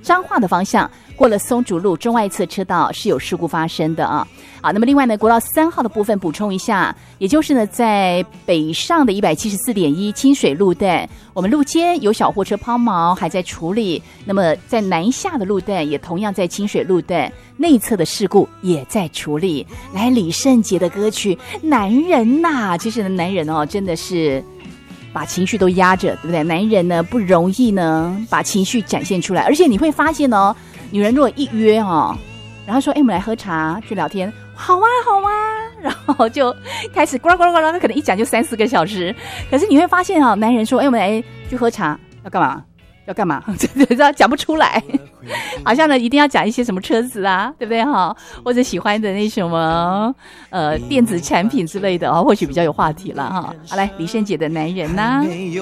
彰化的方向，过了松竹路中外侧车道是有事故发生的啊。好，那么另外呢，国道3号的部分补充一下，也就是呢，在北上的174.1清水路段，我们路肩有小货车抛锚还在处理。那么在南下的路段也同样在清水路段内侧的事故也在处理。来，李圣杰的歌曲《男人呐》，其实呢，男人哦，真的是把情绪都压着，对不对？男人呢不容易呢把情绪展现出来，而且你会发现哦，女人如果一约哦，然后说我们来喝茶去聊天，好啊好啊，然后就开始呱啦呱啦呱啦，可能一讲就3-4个小时。可是你会发现男人说我们来去喝茶要干嘛？要干嘛？讲不出来，好像呢一定要讲一些什么车子啊，对不对哈？或者喜欢的那什么电子产品之类的或许比较有话题了哈。好，来，李圣杰的《男人》呐。